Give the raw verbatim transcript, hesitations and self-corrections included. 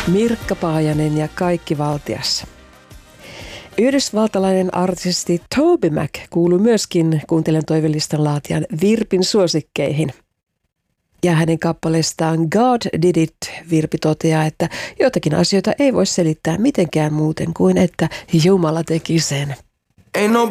Mirkka Paajanen ja Kaikki valtias. Yhdysvaltalainen artisti Toby Mac kuuluu myöskin Kuuntelen toivelistan laatijan Virpin suosikkeihin. Ja hänen kappaleestaan God Did It Virpi toteaa, että joitakin asioita ei voi selittää mitenkään muuten kuin, että Jumala teki sen. Ain't no